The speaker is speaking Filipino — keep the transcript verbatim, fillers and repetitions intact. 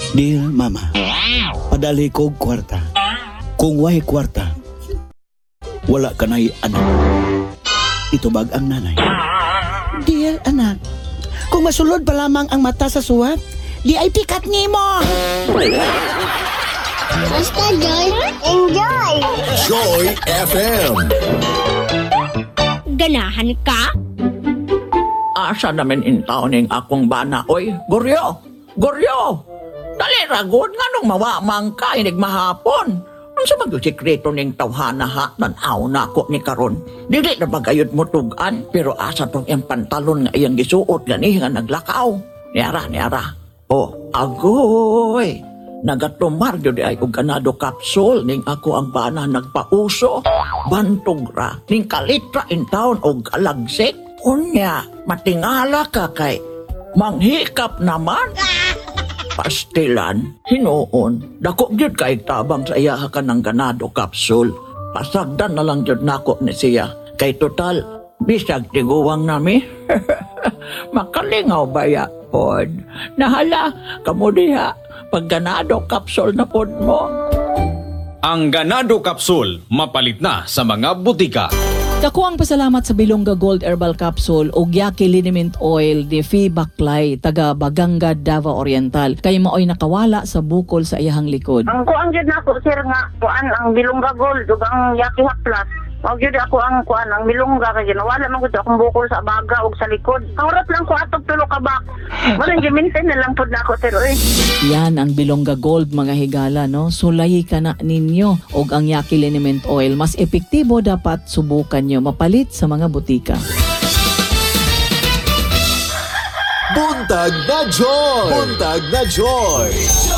Dear mama, padali ko kwarta. Kung wahi kwarta, wala ka na'y anak. Itubag ang nanay. Dear anak, kung masulod pa lamang ang mata sa suwat, di ay pikat nimo. Basta Joy, enjoy! Joy F M. Ganahan ka? Asa namin intaw ning akong bana, oy, Goryo! Goryo! Dali ragod nga nung mawamang ka, inig mahapon. Ang sa magsikreto ning tawhana ha, tanaw na ako ni karon. Dili na bagayod mo tugan, pero asa tong iyang pantalon nga iyang gisuot gani nga naglakaw. Niara, niara. Oh, agoy! Nagatumar yun ay og ganado kapsul ning ako ang bana nagpauso. Bantog ra, ning kalitra in town og alagsik. Unya, matingala ka kay manghikap naman. Pastilan, hinuon, dako gyud kay tabang sa iya ka ng ganado kapsul. Pasagdan na lang gyud nako ni siya. Kay total, bisag tiguwang nami. Makalingaw ba ya, pod? Nahala, kamo diha, pag ganado kapsul na pod mo. Ang Ganado Capsule, mapalit na sa mga butika. Dako ang pasalamat sa Bilongga Gold Herbal Capsule o Yaki Liniment Oil ni Fee Baklay, taga Baganga, Davao Oriental. Kay maoy nakawala sa bukol sa iyahang likod. Ang kuan gyud nako sir nga kuan ang Bilongga Gold ug ang Yaki Haplas. Mao gyud ako ang kuan ang milungga kay ginawala man gud akong bukol sa baga ug sa likod. Kaurat lang ko atog tulo ka bak. Wala gi-maintain na lang pud nako sir oy. Yan ang Bilongga Gold mga higala, no? Sulayi ka na ninyo og ang Yaki Liniment Oil. Mas epektibo dapat subukan nyo mapalit sa mga butika. Buntag na Joy! Buntag na Joy!